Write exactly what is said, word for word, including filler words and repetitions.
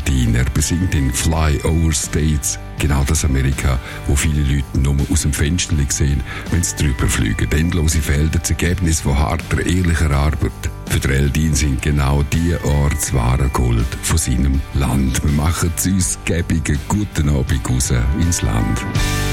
Dean. Er besingt in Fly Over States genau das Amerika, wo viele Leute nur aus dem Fenster sehen, wenn sie drüber fliegen. Endlose Felder, das Ergebnis von harter, ehrlicher Arbeit. Für den El Dean sind genau die Orte das wahre Gold von seinem Land. Wir machen es uns gäbige guten Abend raus ins Land.